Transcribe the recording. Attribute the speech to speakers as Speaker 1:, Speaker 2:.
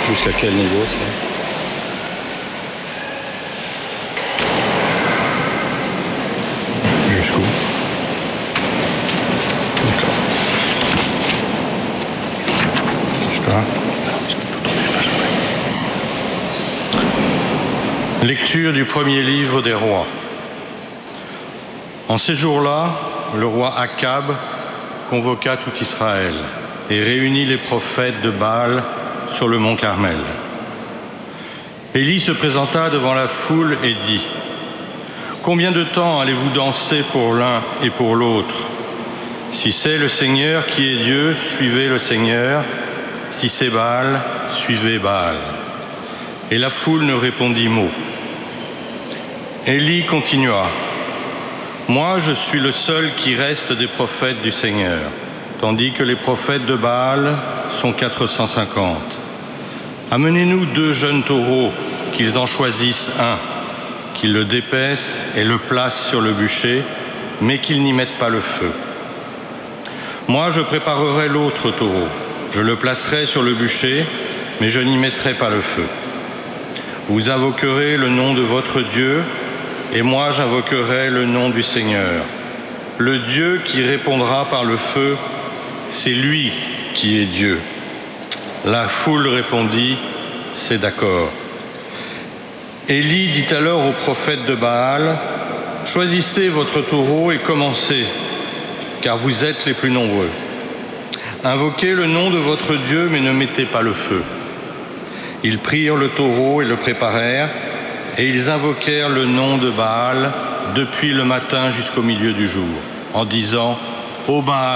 Speaker 1: Jusqu'à quel niveau ça? Jusqu'où? D'accord. Je sais pas. Lecture du premier livre des rois. En ces jours-là, le roi Akab convoqua tout Israël et réunit les prophètes de Baal sur le mont Carmel. Élie se présenta devant la foule et dit : « Combien de temps allez-vous danser pour l'un et pour l'autre ? Si c'est le Seigneur qui est Dieu, suivez le Seigneur. Si c'est Baal, suivez Baal. » Et la foule ne répondit mot. Élie continua : « Moi, je suis le seul qui reste des prophètes du Seigneur, tandis que les prophètes de Baal sont 450. Amenez-nous 2 jeunes taureaux, qu'ils en choisissent un, qu'ils le dépaissent et le placent sur le bûcher, mais qu'ils n'y mettent pas le feu. Moi, je préparerai l'autre taureau. Je le placerai sur le bûcher, mais je n'y mettrai pas le feu. Vous invoquerez le nom de votre Dieu, et moi j'invoquerai le nom du Seigneur. Le Dieu qui répondra par le feu, c'est lui qui est Dieu. » La foule répondit : « C'est d'accord. » Élie dit alors aux prophètes de Baal : « Choisissez votre taureau et commencez, car vous êtes les plus nombreux. Invoquez le nom de votre Dieu, mais ne mettez pas le feu. » Ils prirent le taureau et le préparèrent, et ils invoquèrent le nom de Baal depuis le matin jusqu'au milieu du jour, en disant : « Ô Baal,